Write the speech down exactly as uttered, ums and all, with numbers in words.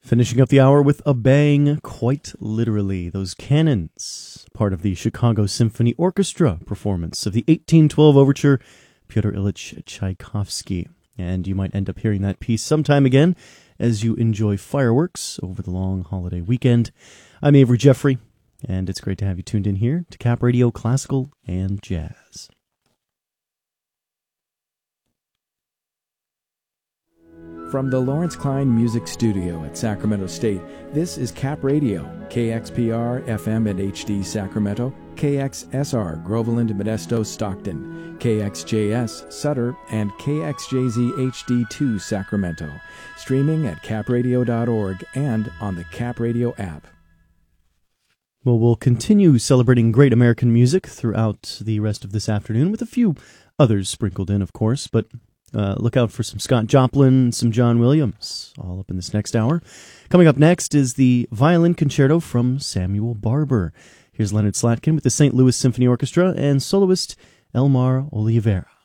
Finishing up the hour with a bang, quite literally. Those cannons, part of the Chicago Symphony Orchestra performance of the eighteen twelve overture, Pyotr Ilyich Tchaikovsky. And you might end up hearing that piece sometime again as you enjoy fireworks over the long holiday weekend. I'm Avery Jeffrey, and it's great to have you tuned in here to Cap Radio Classical and Jazz. From the Lawrence Klein Music Studio at Sacramento State, this is Cap Radio, K X P R, F M and H D Sacramento, K X S R, Groveland, Modesto, Stockton, K X J S, Sutter, and K X J Z H D two, Sacramento. Streaming at cap radio dot org and on the Cap Radio app. Well, we'll continue celebrating great American music throughout the rest of this afternoon, with a few others sprinkled in, of course, but Uh, look out for some Scott Joplin, some John Williams, all up in this next hour. Coming up next is the violin concerto from Samuel Barber. Here's Leonard Slatkin with the Saint Louis Symphony Orchestra and soloist Elmar Oliveira.